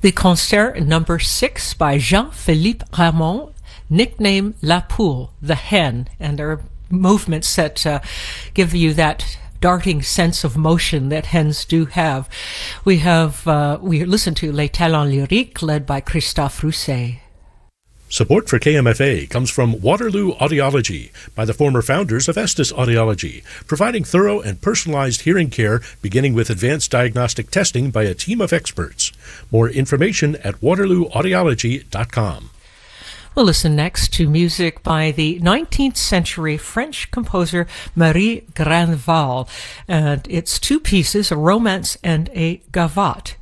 The concert number 6 by Jean-Philippe Rameau, nicknamed La Poule, the hen, and there are movements that give you that darting sense of motion that hens do have. We listen to Les Talents Lyriques, led by Christophe Rousset. Support for KMFA comes from Waterloo Audiology by the former founders of Estes Audiology, providing thorough and personalized hearing care beginning with advanced diagnostic testing by a team of experts. More information at waterlooaudiology.com. We'll listen next to music by the 19th century French composer Marie Grandval, and it's two pieces, a romance and a gavotte.